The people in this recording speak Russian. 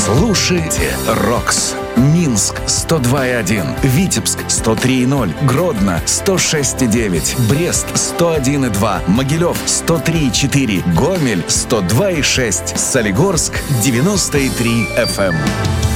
Слушайте Рокс. Минск 102,1, Витебск 103,0, Гродно 106,9, Брест 101,2, Могилев 103,4, Гомель 102,6, Солигорск 90,3 FM.